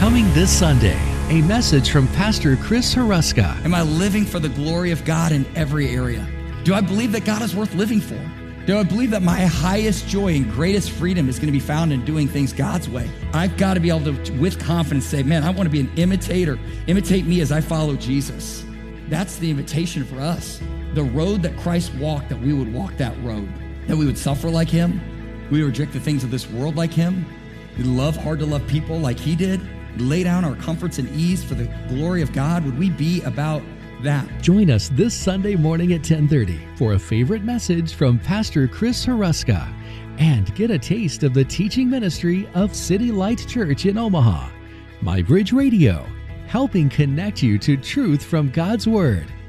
Coming this Sunday, a message from Pastor Chris Haruska. Am I living for the glory of God in every area? Do I believe that God is worth living for? Do I believe that my highest joy and greatest freedom is going to be found in doing things God's way? I've got to be able to, with confidence, say, man, I want to be an imitator. Imitate me as I follow Jesus. That's the invitation for us. The road that Christ walked, that we would walk that road. That we would suffer like him. We would reject the things of this world like him. We'd love hard to love people like he did. We'd lay down our comforts and ease for the glory of God. Would we be about that? Join us this Sunday morning at 10:30 for a favorite message from Pastor Chris Haruska and get a taste of the teaching ministry of City Light Church in Omaha. My Bridge Radio, helping connect you to truth from God's Word.